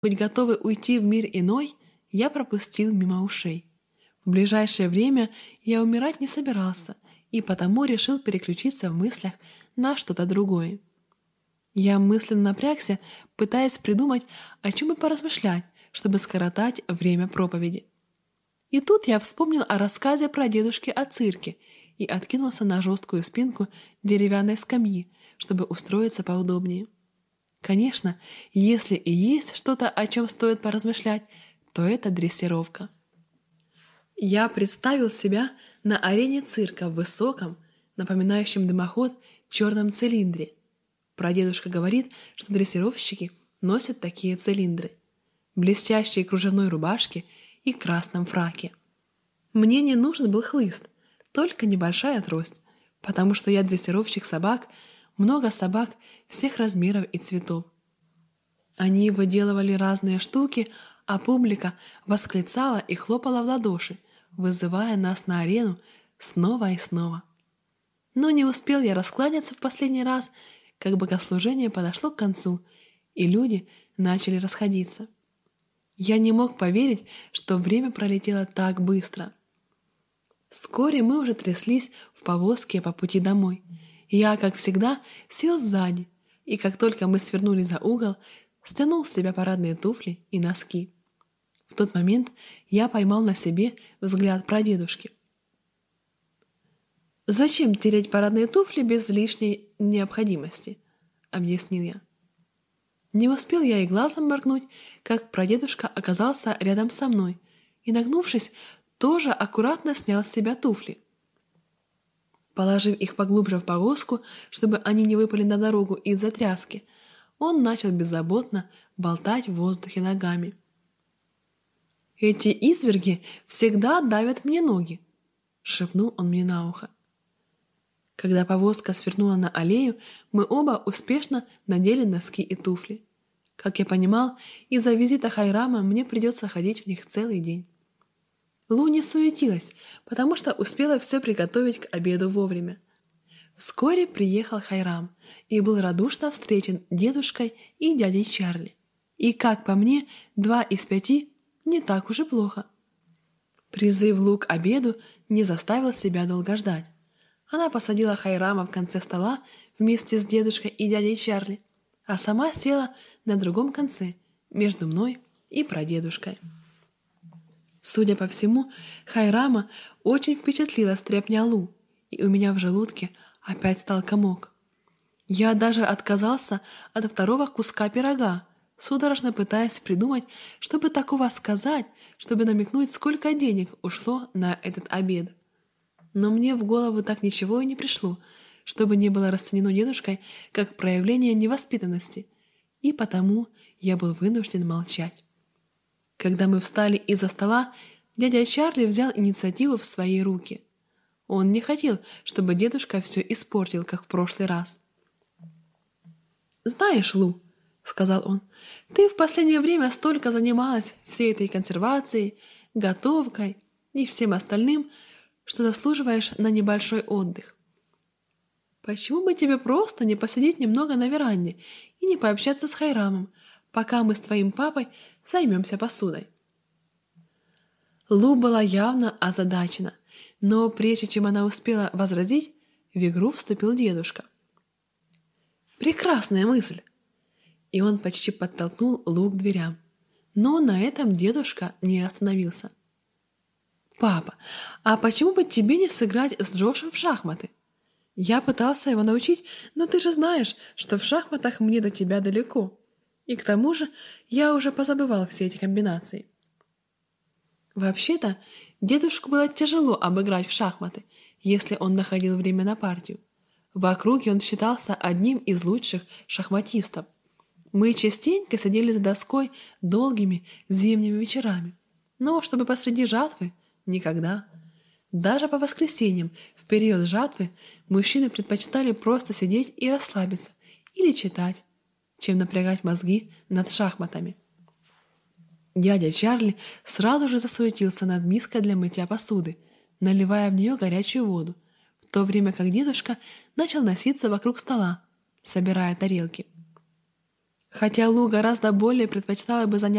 быть готовы уйти в мир иной, я пропустил мимо ушей. В ближайшее время я умирать не собирался, и потому решил переключиться в мыслях на что-то другое. Я мысленно напрягся, пытаясь придумать, о чем и поразмышлять, чтобы скоротать время проповеди. И тут я вспомнил о рассказе про дедушки о цирке и откинулся на жесткую спинку деревянной скамьи, чтобы устроиться поудобнее. Конечно, если и есть что-то, о чем стоит поразмышлять, то это дрессировка. Я представил себя на арене цирка в высоком, напоминающем дымоход, черном цилиндре. Прадедушка говорит, что дрессировщики носят такие цилиндры, блестящие кружевной рубашки и красном фраке. Мне не нужен был хлыст, только небольшая трость, потому что я дрессировщик собак, много собак всех размеров и цветов. Они выделывали разные штуки, а публика восклицала и хлопала в ладоши, вызывая нас на арену снова и снова. Но не успел я раскланяться в последний раз, как богослужение подошло к концу, и люди начали расходиться. Я не мог поверить, что время пролетело так быстро. Вскоре мы уже тряслись в повозке по пути домой. Я, как всегда, сел сзади, и как только мы свернули за угол, стянул с себя парадные туфли и носки. В тот момент я поймал на себе взгляд прадедушки. «Зачем терять парадные туфли без лишней необходимости?» — объяснил я. Не успел я и глазом моргнуть, как прадедушка оказался рядом со мной и, нагнувшись, тоже аккуратно снял с себя туфли. Положив их поглубже в повозку, чтобы они не выпали на дорогу из-за тряски, он начал беззаботно болтать в воздухе ногами. «Эти изверги всегда давят мне ноги», — шепнул он мне на ухо. Когда повозка свернула на аллею, мы оба успешно надели носки и туфли. Как я понимал, из-за визита Хайрама мне придется ходить в них целый день. Лу не суетилась, потому что успела все приготовить к обеду вовремя. Вскоре приехал Хайрам и был радушно встречен дедушкой и дядей Чарли. И, как по мне, 2 из 5 не так уж и плохо. Призыв Лу к обеду не заставил себя долго ждать. Она посадила Хайрама в конце стола вместе с дедушкой и дядей Чарли, а сама села на другом конце, между мной и прадедушкой. Судя по всему, Хайрама очень впечатлила стряпня Лу, и у меня в желудке опять стал комок. Я даже отказался от второго куска пирога, судорожно пытаясь придумать, чтобы такого сказать, чтобы намекнуть, сколько денег ушло на этот обед. Но мне в голову так ничего и не пришло, чтобы не было расценено дедушкой как проявление невоспитанности, и потому я был вынужден молчать. Когда мы встали из-за стола, дядя Чарли взял инициативу в свои руки. Он не хотел, чтобы дедушка все испортил, как в прошлый раз. «Знаешь, Лу, — сказал он, — ты в последнее время столько занималась всей этой консервацией, готовкой и всем остальным, что заслуживаешь на небольшой отдых. Почему бы тебе просто не посидеть немного на веранде и не пообщаться с Хайрамом, пока мы с твоим папой займемся посудой?» Лу была явно озадачена, но прежде чем она успела возразить, в игру вступил дедушка. «Прекрасная мысль!» И он почти подтолкнул Лу к дверям. Но на этом дедушка не остановился. «Папа, а почему бы тебе не сыграть с Джошем в шахматы? Я пытался его научить, но ты же знаешь, что в шахматах мне до тебя далеко. И к тому же я уже позабывал все эти комбинации». Вообще-то, дедушку было тяжело обыграть в шахматы, если он находил время на партию. В округе он считался одним из лучших шахматистов. Мы частенько сидели за доской долгими зимними вечерами. Но чтобы посреди жатвы — никогда. Даже по воскресеньям, в период жатвы, мужчины предпочитали просто сидеть и расслабиться или читать, чем напрягать мозги над шахматами. Дядя Чарли сразу же засуетился над миской для мытья посуды, наливая в нее горячую воду, в то время как дедушка начал носиться вокруг стола, собирая тарелки. Хотя Лу гораздо более предпочитала бы заняться